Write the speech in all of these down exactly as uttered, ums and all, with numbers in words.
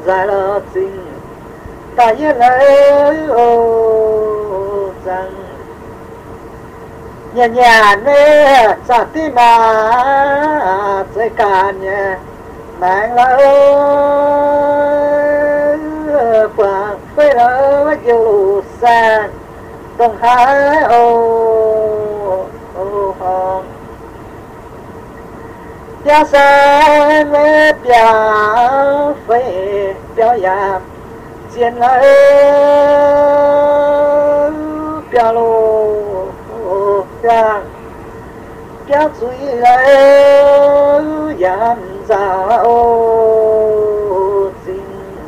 ra lo tình ta yên lấy ô rằng nhà nhà nè sa tí mà chơi cả nhà mang lỡ quảng với lỡ dù xa đông hái ô ô hòn gia sa mê bia phê béo yam chiến lấy bia lô bia bia chui lấy yam ra ô xin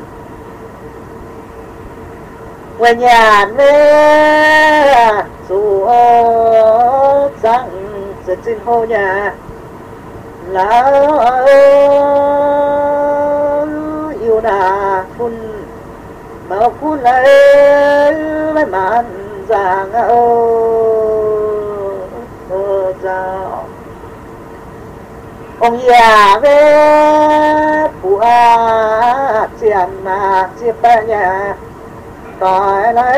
về nhà nè dù rằng sẽ xin hô nhà là yêu na phun mà phun lấy lấy màn giang ô sao ông già về phụ a tiền mà chia ba nhà tỏi lấy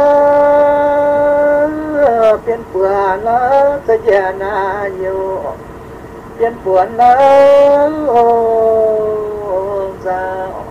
biến buồn nó sẽ già na nhiều biến buồn nó sao